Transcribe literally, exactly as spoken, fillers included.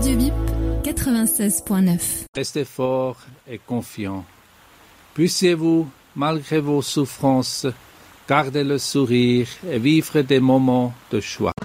Radio Bip quatre-vingt-seize point neuf. Restez forts et confiants. Puissiez-vous, malgré vos souffrances, garder le sourire et vivre des moments de joie.